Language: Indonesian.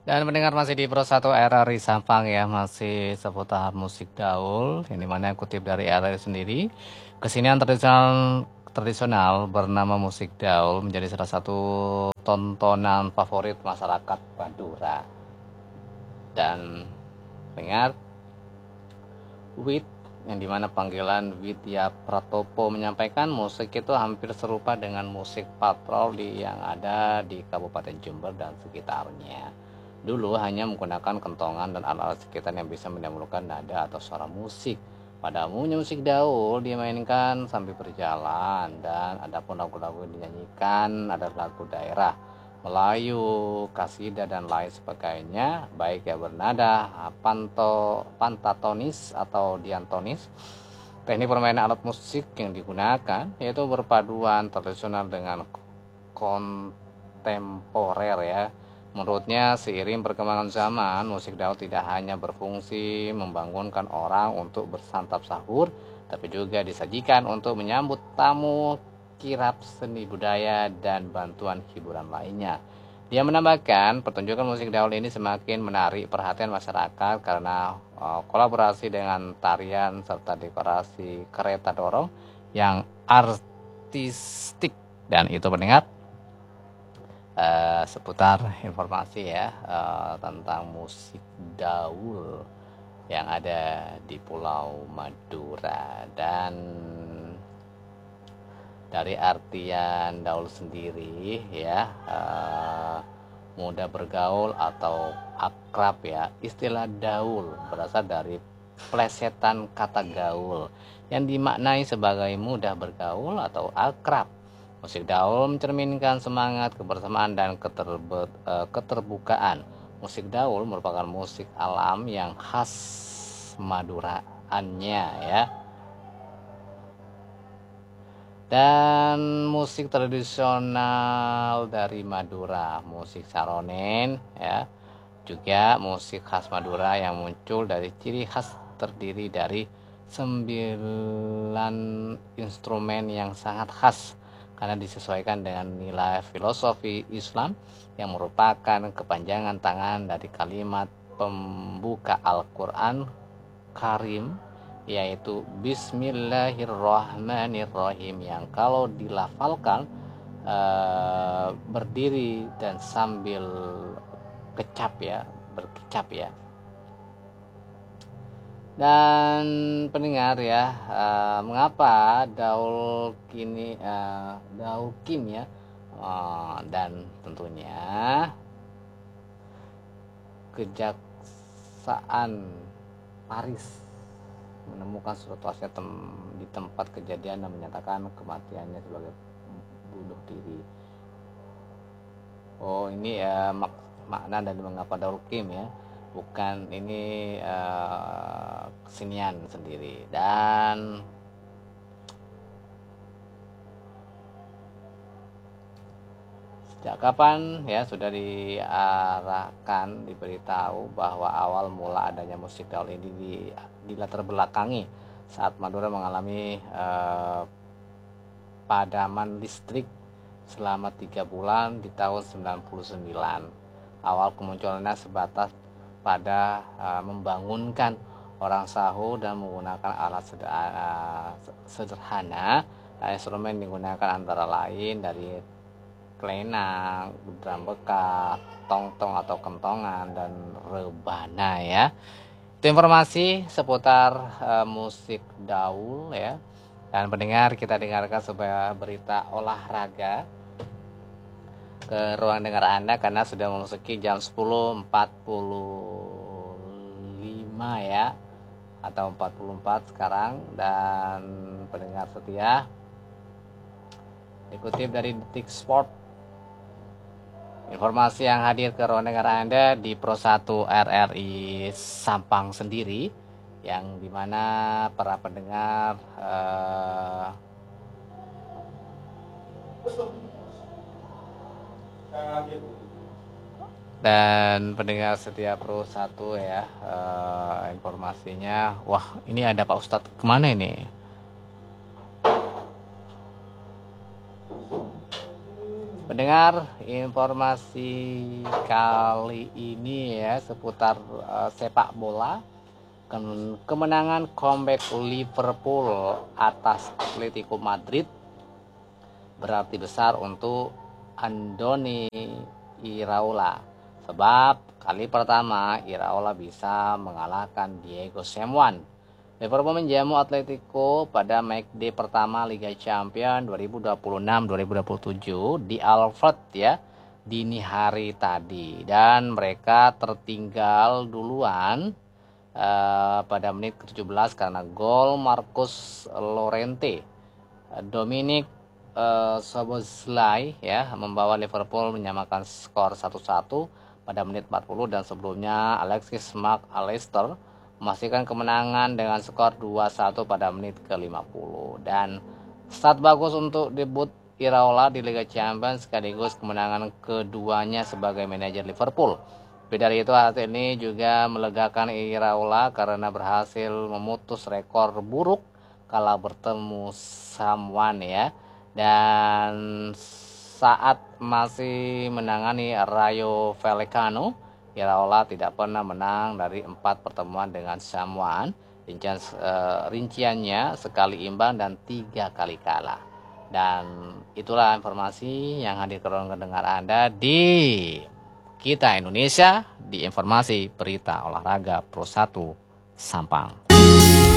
Dan mendengar masih di Pro 1 RRI Sampang ya, masih seputar musik gaul, yang dimana kutip dari RRI sendiri. Kesenian tradisional bernama musik gaul menjadi salah satu tontonan favorit masyarakat Madura. Dan dengar Wit, yang dimana panggilan Widya Pratopo menyampaikan musik itu hampir serupa dengan musik patroli yang ada di Kabupaten Jember dan sekitarnya. Dulu hanya menggunakan kentongan dan alat-alat sekitar yang bisa menimbulkan nada atau suara musik. Pada umumnya musik gaul dimainkan sambil berjalan, dan ada pun lagu-lagu yang dinyanyikan ada lagu daerah Melayu, kasidah dan lain sebagainya, baik yang bernada pentatonis atau diatonis. Teknik permainan alat musik yang digunakan yaitu berpaduan tradisional dengan kontemporer ya. Menurutnya, seiring perkembangan zaman, musik gaul tidak hanya berfungsi membangunkan orang untuk bersantap sahur, tapi juga disajikan untuk menyambut tamu, kirap seni budaya, dan bantuan hiburan lainnya. Dia menambahkan, pertunjukan musik gaul ini semakin menarik perhatian masyarakat karena kolaborasi dengan tarian serta dekorasi kereta dorong yang artistik. Dan itu pendengar seputar informasi ya tentang musik gaul yang ada di Pulau Madura. Dan dari artian gaul sendiri ya, mudah bergaul atau akrab ya. Istilah gaul berasal dari plesetan kata gaul yang dimaknai sebagai mudah bergaul atau akrab. Musik gaul mencerminkan semangat kebersamaan dan keterbukaan. Musik gaul merupakan musik alam yang khas Maduraannya ya. Dan musik tradisional dari Madura, musik saronen ya. Juga musik khas Madura yang muncul dari ciri khas terdiri dari 9 instrumen yang sangat khas karena disesuaikan dengan nilai filosofi Islam yang merupakan kepanjangan tangan dari kalimat pembuka Al-Quran Karim, yaitu Bismillahirrahmanirrahim, yang kalau dilafalkan berdiri dan sambil berkecap ya. Dan pendengar ya, mengapa Daulkim ya, dan tentunya Kejaksaan Paris menemukan surat tuasnya di tempat kejadian dan menyatakan kematiannya sebagai bunuh diri. Oh, ini makna dari mengapa Daulkim ya, bukan ini kesenian sendiri. Dan sejak kapan ya sudah diberitahu bahwa awal mula adanya musik gaul ini dilatar belakangi saat Madura mengalami padaman listrik selama 3 bulan di tahun 99. Awal kemunculannya sebatas pada membangunkan orang sahur dan menggunakan alat sederhana. Dan instrumen digunakan antara lain dari klenang, drum bekas, tong-tong atau kentongan, dan rebana ya. Itu informasi seputar musik gaul ya. Dan pendengar, kita dengarkan sebuah berita olahraga ke ruang dengar Anda karena sudah memasuki jam 10.45 ya, atau 44 sekarang. Dan pendengar setia, dikutip dari Detik Sport, informasi yang hadir ke ruang dengar Anda di Pro 1 RRI Sampang sendiri, yang dimana para pendengar dan pendengar setia Pro 1 ya, informasinya. Wah, ini ada Pak Ustadz kemana ini? Pendengar, informasi kali ini ya seputar sepak bola. Kemenangan comeback Liverpool atas Atletico Madrid berarti besar untuk Andoni Iraola, sebab kali pertama Iraola bisa mengalahkan Diego Simeone. Liverpool menjamu Atletico pada matchday pertama Liga Champions 2026-2027 di Anfield ya, dini hari tadi, dan mereka tertinggal duluan pada menit ke-17 karena gol Marcus Llorente. Dominic Szoboszlai ya membawa Liverpool menyamakan skor 1-1 pada menit 40, dan sebelumnya Alexis Mac Allister memastikan kemenangan dengan skor 2-1 pada menit ke-50. Dan start bagus untuk debut Iraola di Liga Champions sekaligus kemenangan keduanya sebagai manajer Liverpool. Lebih dari itu, hasil ini juga melegakan Iraola karena berhasil memutus rekor buruk kala bertemu Simeone ya. Dan saat masih menangani Rayo Vallecano, Iraola tidak pernah menang dari 4 pertemuan dengan Simeone. Rinciannya sekali imbang dan 3 kali kalah. Dan itulah informasi yang hadir ke ruang dengar Anda di Kita Indonesia, di informasi berita olahraga Pro 1 Sampang.